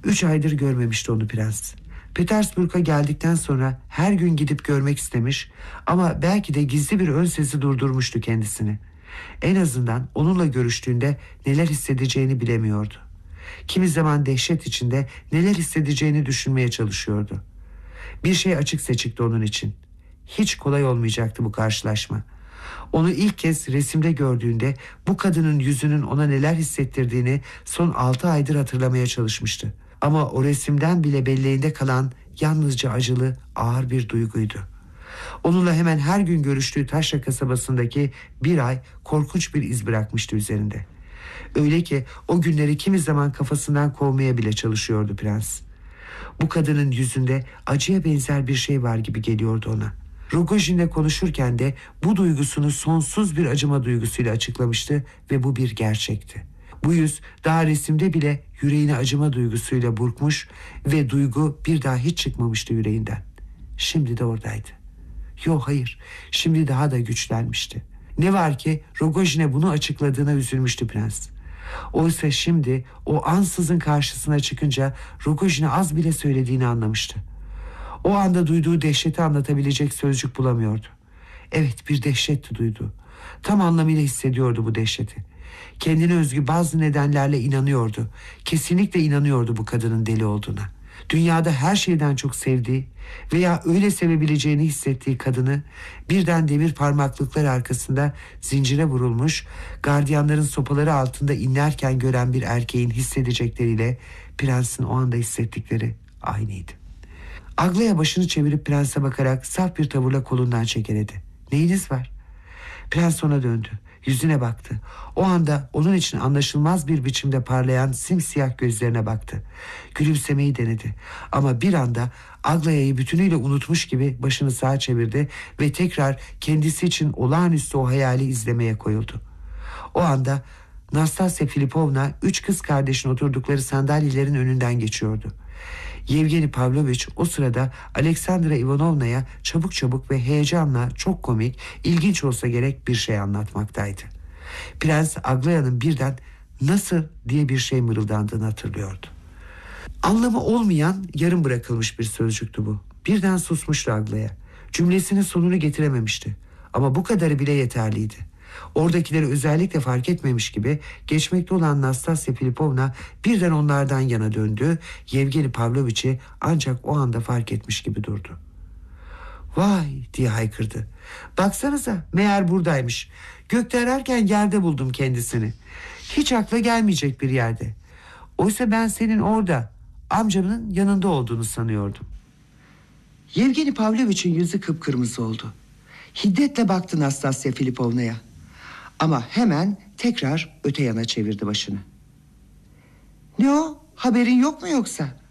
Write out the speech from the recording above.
3 aydır görmemişti onu prens. Petersburg'a geldikten sonra her gün gidip görmek istemiş ama belki de gizli bir ön sesi durdurmuştu kendisini. En azından onunla görüştüğünde neler hissedeceğini bilemiyordu. Kimi zaman dehşet içinde neler hissedeceğini düşünmeye çalışıyordu. Bir şey açık seçikti onun için. Hiç kolay olmayacaktı bu karşılaşma. Onu ilk kez resimde gördüğünde bu kadının yüzünün ona neler hissettirdiğini son 6 aydır hatırlamaya çalışmıştı. Ama o resimden bile belleğinde kalan yalnızca acılı, ağır bir duyguydu. Onunla hemen her gün görüştüğü Taşra kasabasındaki bir ay korkunç bir iz bırakmıştı üzerinde. Öyle ki o günleri kimi zaman kafasından kovmaya bile çalışıyordu prens. Bu kadının yüzünde acıya benzer bir şey var gibi geliyordu ona. Rogojin'le konuşurken de bu duygusunu sonsuz bir acıma duygusuyla açıklamıştı ve bu bir gerçekti. Bu yüz daha resimde bile yüreğine acıma duygusuyla burkmuş ve duygu bir daha hiç çıkmamıştı yüreğinden. Şimdi de oradaydı. Hayır, şimdi daha da güçlenmişti. Ne var ki Rogojin'e bunu açıkladığına üzülmüştü prens. Oysa şimdi o ansızın karşısına çıkınca Rogojin'e az bile söylediğini anlamıştı. O anda duyduğu dehşeti anlatabilecek sözcük bulamıyordu. Evet, bir dehşetti duyduğu. Tam anlamıyla hissediyordu bu dehşeti. Kendine özgü bazı nedenlerle inanıyordu. Kesinlikle inanıyordu bu kadının deli olduğuna. Dünyada her şeyden çok sevdiği veya öyle sevebileceğini hissettiği kadını birden demir parmaklıklar arkasında zincire vurulmuş, gardiyanların sopaları altında inlerken gören bir erkeğin hissedecekleriyle prensin o anda hissettikleri aynıydı. Aglaya başını çevirip prense bakarak saf bir tavırla kolundan çekeledi. "Neyiniz var?" Prens ona döndü. Yüzüne baktı. O anda onun için anlaşılmaz bir biçimde parlayan simsiyah gözlerine baktı. Gülümsemeyi denedi. Ama bir anda Aglaya'yı bütünüyle unutmuş gibi başını sağa çevirdi ve tekrar kendisi için olağanüstü o hayali izlemeye koyuldu. O anda Nastasya Filipovna 3 kız kardeşin oturdukları sandalyelerin önünden geçiyordu. Yevgeni Pavlovich o sırada Aleksandra Ivanovna'ya çabuk çabuk ve heyecanla çok komik, ilginç olsa gerek bir şey anlatmaktaydı. Prens Aglaya'nın birden "Nasıl?" diye bir şey mırıldandığını hatırlıyordu. Anlamı olmayan, yarım bırakılmış bir sözcüktü bu. Birden susmuştu Aglaya. Cümlesinin sonunu getirememişti. Ama bu kadarı bile yeterliydi. Oradakileri özellikle fark etmemiş gibi geçmekte olan Nastasya Filipovna birden onlardan yana döndü. Yevgeni Pavlovich'i ancak o anda fark etmiş gibi durdu. "Vay!" diye haykırdı. "Baksanıza, meğer buradaymış. Gökte ararken yerde buldum kendisini. Hiç akla gelmeyecek bir yerde. Oysa ben senin orada, amcamın yanında olduğunu sanıyordum." Yevgeni Pavlovich'in yüzü kıpkırmızı oldu. Hiddetle baktı Nastasya Filipovna'ya. Ama hemen tekrar öte yana çevirdi başını. "Ne o? Haberin yok mu yoksa?"